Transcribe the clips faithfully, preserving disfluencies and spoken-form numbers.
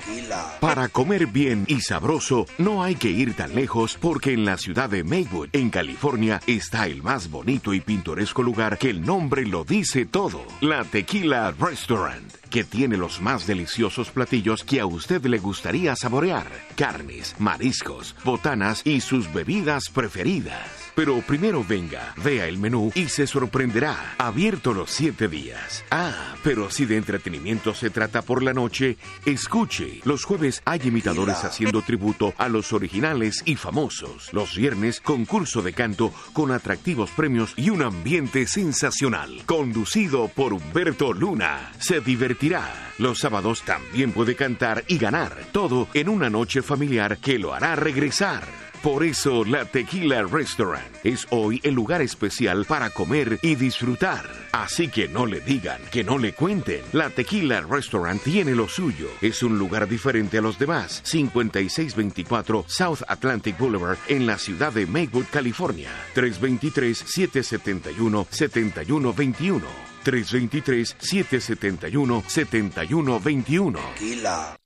Tequila. Para comer bien y sabroso, no hay que ir tan lejos porque en la ciudad de Maywood, en California, está el más bonito y pintoresco lugar que el nombre lo dice todo. La Tequila Restaurant, que tiene los más deliciosos platillos que a usted le gustaría saborear. Carnes, mariscos, botanas y sus bebidas preferidas. Pero primero venga, vea el menú y se sorprenderá. Abierto los siete días. Ah, pero si de entretenimiento se trata por la noche, escuche. Los jueves hay imitadores haciendo tributo a los originales y famosos. Los viernes, concurso de canto con atractivos premios y un ambiente sensacional. Conducido por Humberto Luna. Se divertirá. Los sábados también puede cantar y ganar. Todo en una noche familiar que lo hará regresar. Por eso, la Tequila Restaurant es hoy el lugar especial para comer y disfrutar. Así que no le digan, que no le cuenten. La Tequila Restaurant tiene lo suyo. Es un lugar diferente a los demás. cincuenta y seis veinticuatro South Atlantic Boulevard en la ciudad de Maywood, California. tres dos tres, siete siete uno, siete uno dos uno. tres dos tres, siete siete uno, siete uno dos uno. Tequila.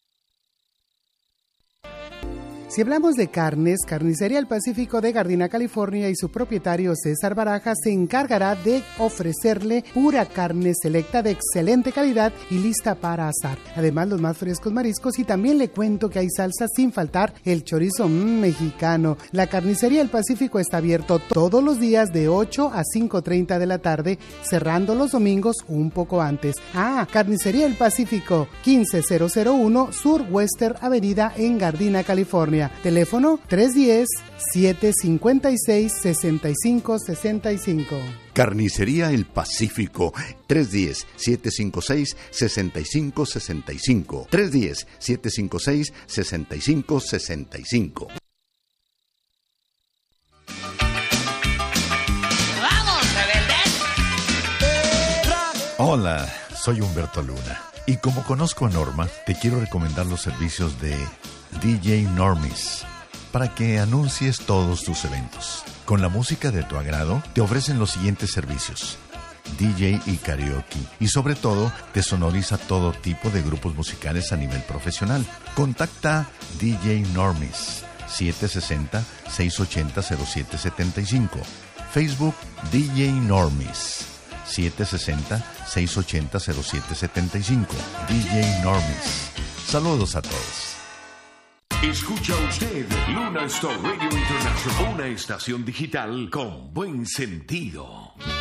Si hablamos de carnes, Carnicería El Pacífico de Gardena, California y su propietario César Baraja se encargará de ofrecerle pura carne selecta de excelente calidad y lista para asar. Además, los más frescos mariscos y también le cuento que hay salsas sin faltar el chorizo mmm, mexicano. La Carnicería El Pacífico está abierto todos los días de ocho a cinco treinta de la tarde, cerrando los domingos un poco antes. Ah, Carnicería El Pacífico, quince mil uno Sur Western Avenida en Gardena, California. Teléfono tres uno cero, siete cinco seis, seis cinco seis cinco. Carnicería El Pacífico, tres uno cero, siete cinco seis, seis cinco seis cinco. tres uno cero, siete cinco seis, seis cinco seis cinco. ¡Vamos, rebeldes! Hola, soy Humberto Luna. Y como conozco a Norma, te quiero recomendar los servicios de D J Normis para que anuncies todos tus eventos. Con la música de tu agrado, te ofrecen los siguientes servicios: D J y karaoke, y sobre todo, te sonoriza todo tipo de grupos musicales a nivel profesional. Contacta D J Normis, siete seis cero, seis ocho cero, cero siete siete cinco. Facebook D J Normis, siete seis cero, seis ocho cero, cero siete siete cinco. D J Normis. Saludos a todos. Escucha usted Luna Star Radio International, una estación digital con buen sentido.